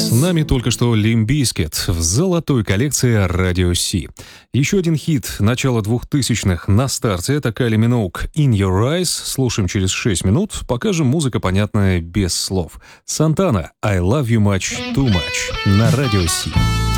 С нами только что Limp Bizkit в золотой коллекции Radio C. Еще один хит начала 2000-х на старте — это Kylie Minogue «In Your Eyes». Слушаем через 6 минут, покажем музыка, понятная без слов. Сантана «I Love You Much Too Much» на Radio C.